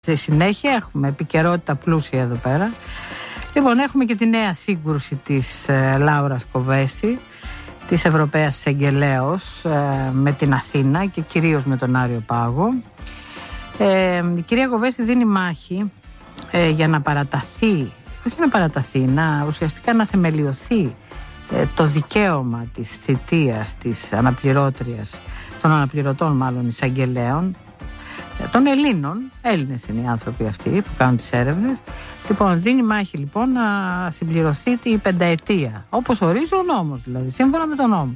Στη συνέχεια έχουμε επικαιρότητα πλούσια εδώ πέρα. Λοιπόν, έχουμε και τη νέα σύγκρουση της Λάουρας Κοβέση, της Ευρωπαίας Εισαγγελέως, με την Αθήνα και κυρίως με τον Άριο Πάγο. Η κυρία Κοβέση δίνει μάχη για να παραταθεί, όχι να παραταθεί, ουσιαστικά να θεμελιωθεί το δικαίωμα της θητείας της αναπληρώτριας, των αναπληρωτών μάλλον εισαγγελέων, των Έλληνες είναι οι άνθρωποι αυτοί που κάνουν τις έρευνες. Λοιπόν, δίνει μάχη λοιπόν να συμπληρωθεί η πενταετία, όπως ορίζει ο νόμος, δηλαδή σύμφωνα με τον νόμο.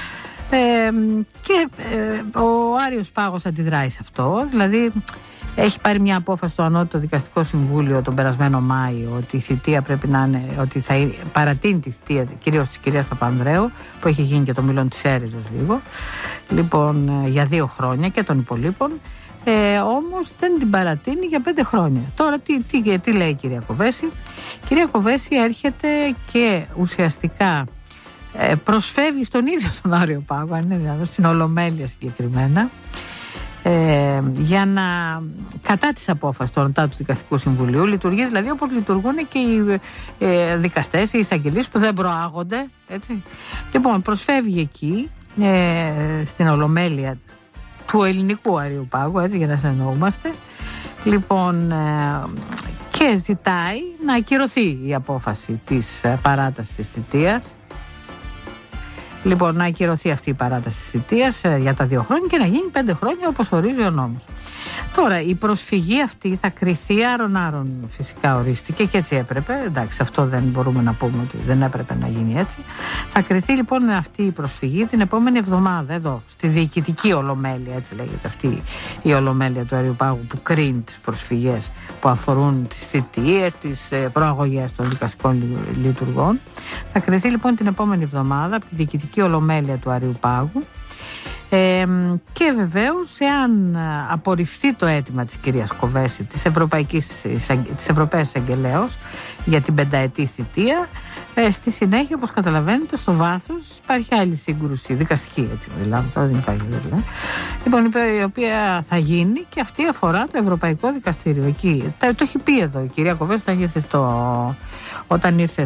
Ο Άριος Πάγος αντιδράει σε αυτό, δηλαδή έχει πάρει μια απόφαση στο Ανώτατο Δικαστικό Συμβούλιο τον περασμένο Μάιο ότι η θητεία πρέπει να είναι, ότι θα παρατείνει τη θητεία κυρίως της κυρίας Παπανδρέου, που έχει γίνει και το Μήλον της Έρηδος λίγο, λοιπόν, για 2 χρόνια και των υπολείπων. Όμως δεν την παρατείνει για 5 χρόνια. Τώρα τι λέει η κυρία Κοβέση? Η κυρία Κοβέση έρχεται και ουσιαστικά προσφεύγει στον ίδιο τον Άριο Πάγο, δηλαδή στην Ολομέλεια συγκεκριμένα, για να κατά της απόφασης του Ανώτατου Δικαστικού Συμβουλίου. Λειτουργεί δηλαδή όπως λειτουργούν και οι δικαστές, οι εισαγγελείς που δεν προάγονται, έτσι. Λοιπόν, προσφεύγει εκεί στην Ολομέλεια του ελληνικού Αρίου Πάγου, έτσι, για να συνεννοούμαστε. Λοιπόν, και ζητάει να ακυρωθεί η απόφαση της παράτασης της θητείας. Λοιπόν, να ακυρωθεί αυτή η παράταση της θητείας για τα 2 χρόνια και να γίνει 5 χρόνια όπως ορίζει ο νόμος. Τώρα, η προσφυγή αυτή θα κριθεί άρον-άρον, φυσικά ορίστηκε και έτσι έπρεπε. Εντάξει, αυτό δεν μπορούμε να πούμε ότι δεν έπρεπε να γίνει έτσι. Θα κριθεί λοιπόν αυτή η προσφυγή την επόμενη εβδομάδα εδώ, στη διοικητική Ολομέλεια, έτσι λέγεται αυτή η Ολομέλεια του Αρίου Πάγου, που κρίνει τις προσφυγές που αφορούν τις θητείες, τις προαγωγές των δικαστικών λειτουργών. Θα κριθεί λοιπόν την επόμενη εβδομάδα από τη διοικητική Ολομέλεια του Αρίου Πάγου. Και βεβαίως, εάν απορριφθεί το αίτημα της κυρίας Κοβέση, της Ευρωπαίας Εισαγγελέως για την πενταετή θητεία, στη συνέχεια, όπως καταλαβαίνετε, στο βάθος υπάρχει άλλη σύγκρουση δικαστική, έτσι μιλάμε, τώρα δεν υπάρχει δηλαδή. Λοιπόν, η οποία θα γίνει και αυτή αφορά το Ευρωπαϊκό Δικαστήριο. Εκεί το έχει πει εδώ η κυρία Κοβέση όταν ήρθε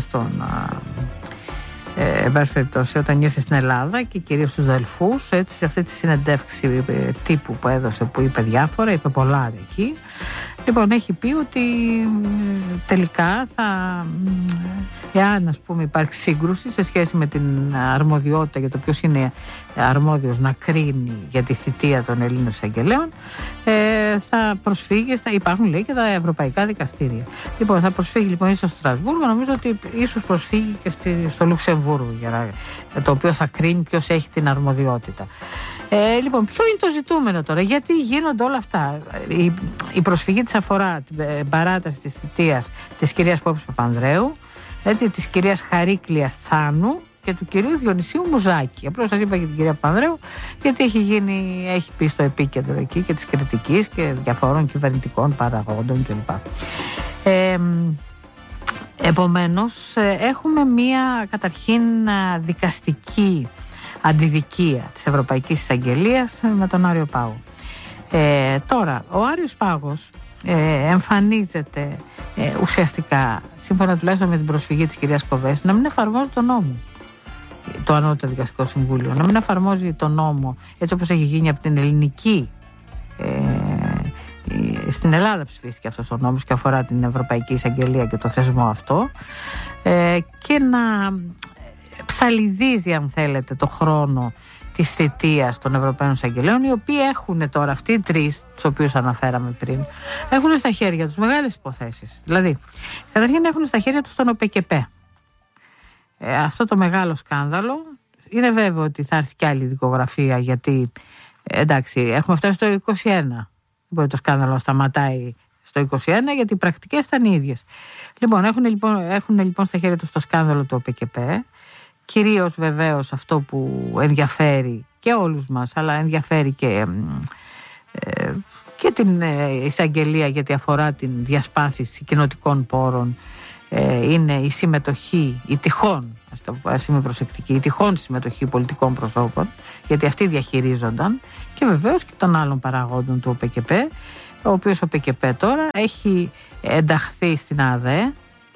εν πάση περιπτώσει, όταν ήρθε στην Ελλάδα και κυρίως στους Δελφούς, έτσι, σε αυτή τη συνεντεύξη τύπου που έδωσε, που είπε διάφορα, είπε πολλά εκεί. Λοιπόν, έχει πει ότι τελικά εάν ας πούμε υπάρξει σύγκρουση σε σχέση με την αρμοδιότητα για το ποιος είναι αρμόδιος να κρίνει για τη θητεία των Ελλήνων εισαγγελέων, θα προσφύγει, υπάρχουν λέει και τα ευρωπαϊκά δικαστήρια. Λοιπόν, θα προσφύγει λοιπόν ίσως στο Στρασβούργο, νομίζω ότι ίσως προσφύγει και στο Λουξεμβούργο, το οποίο θα κρίνει ποιος έχει την αρμοδιότητα. Λοιπόν, ποιο είναι το ζητούμενο τώρα, γιατί γίνονται όλα αυτά? Η προσφυγή της αφορά την παράταση της θητείας της κυρίας Πόπης Παπανδρέου, έτσι, της κυρίας Χαρίκλειας Θάνου και του κυρίου Διονυσίου Μουζάκη. Απλώς σας είπα για την κυρία Παπανδρέου, γιατί έχει πει στο επίκεντρο εκεί και της κριτικής και διαφορών κυβερνητικών παραγόντων κλπ. Επομένως, έχουμε μία καταρχήν δικαστική αντιδικία της Ευρωπαϊκής Εισαγγελίας με τον Άριο Πάγο. Τώρα, ο Άριος Πάγος εμφανίζεται ουσιαστικά, σύμφωνα τουλάχιστον με την προσφυγή της κυρίας Κοβέση, να μην εφαρμόζει τον νόμο, το Ανώτατο Δικαστικό Συμβούλιο, να μην εφαρμόζει τον νόμο έτσι όπως έχει γίνει από την ελληνική. Στην Ελλάδα ψηφίστηκε αυτός ο νόμος και αφορά την Ευρωπαϊκή Εισαγγελία και το θεσμό αυτό, και να ψαλιδίζει, αν θέλετε, το χρόνο της θητείας των Ευρωπαίων Εισαγγελέων, οι οποίοι έχουν τώρα, αυτοί οι 3 τους οποίους αναφέραμε πριν, έχουν στα χέρια τους μεγάλες υποθέσεις. Δηλαδή, καταρχήν έχουν στα χέρια τους τον ΟΠΕΚΕΠΕ. Αυτό το μεγάλο σκάνδαλο, είναι βέβαιο ότι θα έρθει κι άλλη δικογραφία, γιατί εντάξει, έχουμε φτάσει στο 21. Μπορεί το σκάνδαλο να σταματάει στο 21, γιατί οι πρακτικές ήταν οι ίδιες. Λοιπόν, έχουν λοιπόν στα χέρια τους το σκάνδαλο του ΟΠΕΚΕΠΕ, κυρίως βεβαίως αυτό που ενδιαφέρει και όλους μας, αλλά ενδιαφέρει και την εισαγγελία, γιατί αφορά την διασπάθηση κοινοτικών πόρων, είναι η συμμετοχή, η τυχόν, ας είμαι προσεκτική, η τυχόν συμμετοχή πολιτικών προσώπων, γιατί αυτοί διαχειρίζονταν, και βεβαίως και των άλλων παραγόντων του ΟΠΕΚΕΠΕ, ο οποίος ο ΠΚΠ τώρα έχει ενταχθεί στην ΑΔΕ,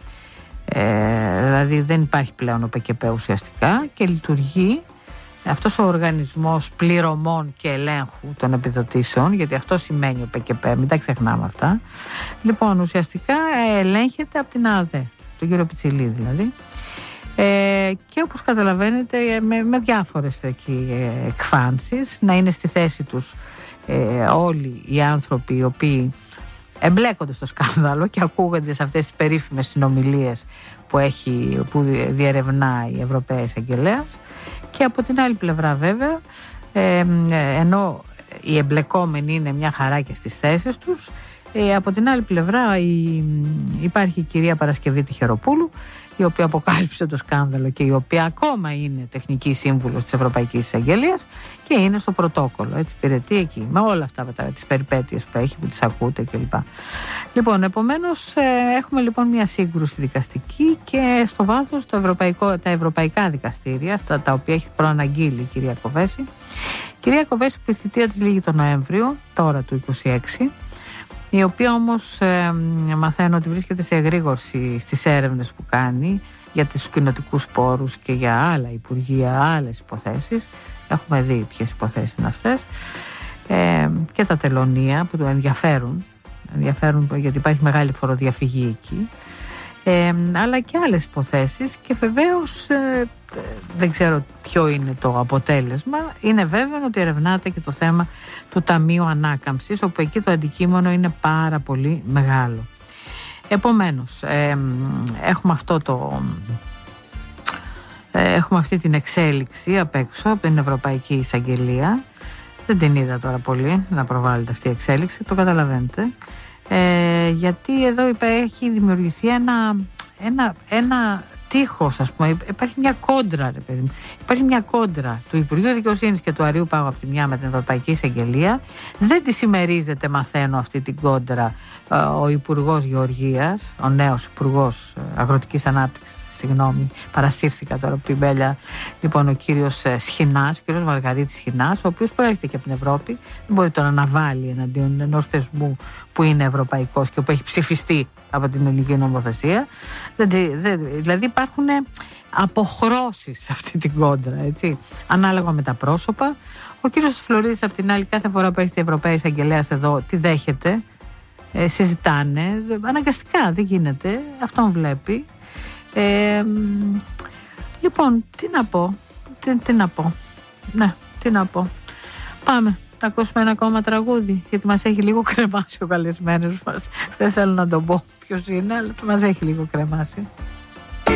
δηλαδή δεν υπάρχει πλέον ο ΠΚΠ ουσιαστικά και λειτουργεί αυτός ο οργανισμός πληρωμών και ελέγχου των επιδοτήσεων, γιατί αυτό σημαίνει ο ΠΚΠ, μην τα ξεχνάμε αυτά. Λοιπόν, ουσιαστικά ελέγχεται από την ΑΔΕ, τον κύριο Πιτσιλή δηλαδή, και όπως καταλαβαίνετε με διάφορες εκφάνσεις, να είναι στη θέση τους όλοι οι άνθρωποι οι οποίοι εμπλέκονται στο σκάνδαλο και ακούγονται σε αυτές τις περίφημες συνομιλίες που διερευνά η Ευρωπαία Εισαγγελέας, και από την άλλη πλευρά βέβαια, ενώ οι εμπλεκόμενοι είναι μια χαρά και στις θέσεις τους, από την άλλη πλευρά υπάρχει η κυρία Παρασκευή Τυχεροπούλου, η οποία αποκάλυψε το σκάνδαλο και η οποία ακόμα είναι τεχνική σύμβουλος της Ευρωπαϊκής Εισαγγελίας και είναι στο πρωτόκολλο, έτσι, υπηρετεί εκεί με όλα αυτά τις περιπέτειες που έχει, που τις ακούτε κλπ. Λοιπόν, επομένως έχουμε λοιπόν μια σύγκρουση δικαστική και στο βάθος τα ευρωπαϊκά δικαστήρια, τα οποία έχει προαναγγείλει η κυρία Κοβέση. Κυρία Κοβέση που η θητεία της λήγει τον Νοέμβριο, τώρα του 26, η οποία όμως μαθαίνω ότι βρίσκεται σε εγρήγορση στις έρευνες που κάνει για τους κοινοτικούς πόρους και για άλλα υπουργεία, άλλες υποθέσεις. Έχουμε δει ποιες υποθέσεις είναι αυτές, και τα τελωνία που το ενδιαφέρουν γιατί υπάρχει μεγάλη φοροδιαφυγή εκεί, αλλά και άλλες υποθέσεις, και βεβαίως δεν ξέρω ποιο είναι το αποτέλεσμα. Είναι βέβαιο ότι ερευνάται και το θέμα του Ταμείου Ανάκαμψης, όπου εκεί το αντικείμενο είναι πάρα πολύ μεγάλο. Επομένως έχουμε αυτή την εξέλιξη απ' έξω από την Ευρωπαϊκή Εισαγγελία. Δεν την είδα τώρα πολύ να προβάλλεται αυτή η εξέλιξη, το καταλαβαίνετε, γιατί εδώ έχει δημιουργηθεί ένα τείχος, ας πούμε. Υπάρχει μια κόντρα, ρε παιδί μου. Υπάρχει μια κόντρα του Υπουργείου Δικαιοσύνης και του Αρείου Πάγου από τη μια με την Ευρωπαϊκή Εισαγγελία. Δεν τη συμμερίζεται, μαθαίνω, αυτή την κόντρα ο Υπουργός Γεωργίας, ο νέος Υπουργός Αγροτικής Ανάπτυξης. Συγγνώμη, παρασύρθηκα τώρα από την Μπέλια. Λοιπόν, ο κύριος Σχοινάς, ο κύριος Μαργαρίτης Σχοινάς, ο οποίος προέρχεται και από την Ευρώπη, δεν μπορεί τώρα να βάλει εναντίον ενός θεσμού που είναι ευρωπαϊκός και που έχει ψηφιστεί από την ελληνική νομοθεσία. Δηλαδή υπάρχουν αποχρώσεις σε αυτή την κόντρα, έτσι, ανάλογα με τα πρόσωπα. Ο κύριος Φλωρίδης, απ' την άλλη, κάθε φορά που έρχεται η Ευρωπαϊκή Εισαγγελέας εδώ, τη δέχεται, συζητάνε, αναγκαστικά, δεν γίνεται, αυτόν βλέπει. Λοιπόν, τι να πω. Πάμε να ακούσουμε ένα ακόμα τραγούδι, γιατί μας έχει λίγο κρεμάσει ο καλεσμένος μας. Δεν θέλω να τον πω ποιος είναι, αλλά μας έχει λίγο κρεμάσει.